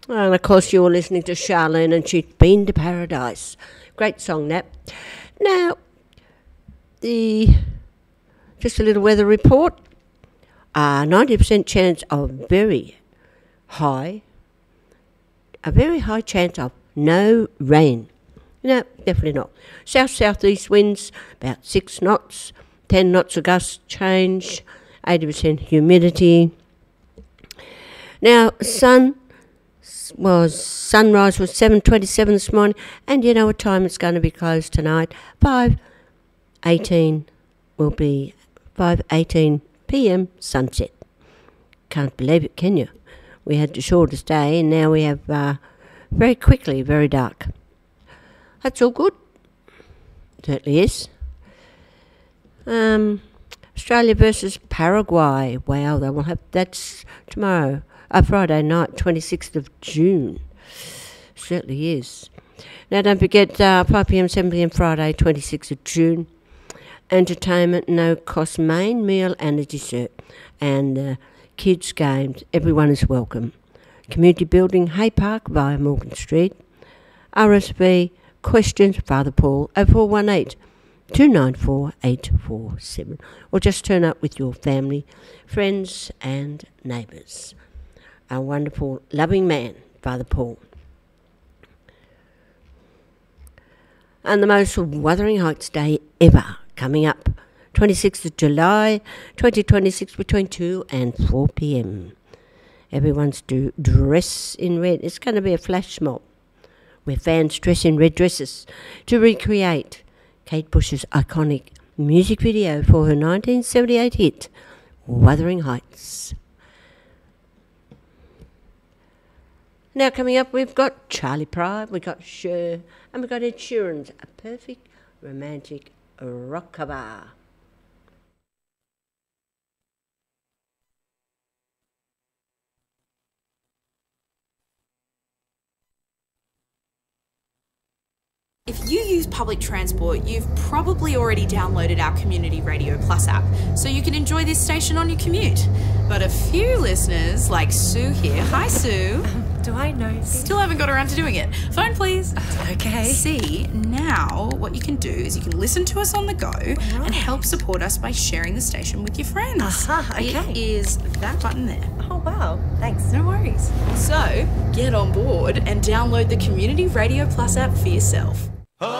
And of course you're listening to Charlene and She's Been to Paradise. Great song, that. Now, just a little weather report. 90% chance of a very high chance of no rain. No, definitely not. South-southeast winds, about 6 knots, 10 knots of gust change, 80% humidity. Now, sunrise was 7:27 this morning, and you know what time it's going to be closed tonight? 5:18 will be 5:18 p.m. sunset. Can't believe it, can you? We had the shortest day, and now we have very quickly very dark. That's all good. Certainly is. Australia versus Paraguay. Wow, they will have that's tomorrow. Friday night, 26th of June. Certainly is. Now don't forget 5 p.m, 7 p.m. Friday, 26th of June. Entertainment, no cost main meal and a dessert. And kids games, everyone is welcome. Community building, Hay Park via Morgan Street. RSV, questions, Father Paul, 0418 294 847. Or just turn up with your family, friends and neighbours. Our wonderful, loving man, Father Paul. And the most Wuthering Heights Day ever coming up, 26th of July, 2026, between 2 and 4 p.m. Everyone's to dress in red. It's going to be a flash mob where fans dress in red dresses to recreate Kate Bush's iconic music video for her 1978 hit, Wuthering Heights. Now coming up, we've got Charlie Pride, we've got Cher, and we've got Ed Sheeran's A Perfect Romantic Rockabye. If you use public transport, you've probably already downloaded our Community Radio Plus app, so you can enjoy this station on your commute. But a few listeners, like Sue here, hi Sue. Do I know? Still haven't got around to doing it. Phone please. Okay. See, now what you can do is you can listen to us on the go and help support us by sharing the station with your friends. Okay. It is that button there. Oh wow, thanks. No worries. So, get on board and download the Community Radio Plus app for yourself.